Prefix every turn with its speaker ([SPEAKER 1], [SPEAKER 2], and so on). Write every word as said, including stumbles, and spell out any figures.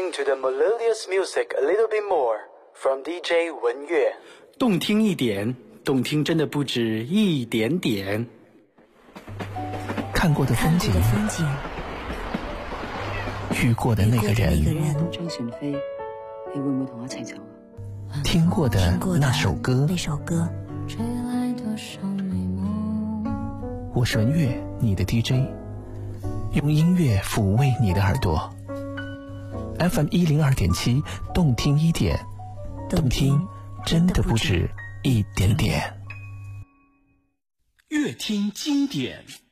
[SPEAKER 1] listen to the melodious music a little bit more from D J 文乐。
[SPEAKER 2] 动听一点，动听真的不止一点点。
[SPEAKER 3] 看过的风景，
[SPEAKER 4] 风景
[SPEAKER 3] 遇過的那個人，
[SPEAKER 5] 張船飛，你會唔會同我一齊走啊？
[SPEAKER 3] 聽過的那首歌，
[SPEAKER 4] 那首歌。
[SPEAKER 3] 我是文樂，你的 D J， 用音樂撫慰你的耳朵。F M 一零二點七，動聽一點，動聽真的不止一點點。
[SPEAKER 2] 樂聽經典。